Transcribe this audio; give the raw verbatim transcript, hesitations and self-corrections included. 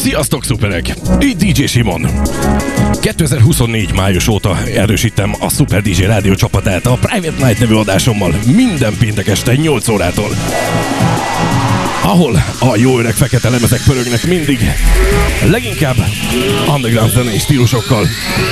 Sziasztok, szuperek! Így dé dzsé Simon. kétezer-huszonnégy május óta erősítem a Super dé dzsé rádió csapatát a Private Night nevű adásommal minden péntek este nyolc órától. Ahol a jó öreg fekete lemezek pörögnek mindig, leginkább underground zenei stílusokkal.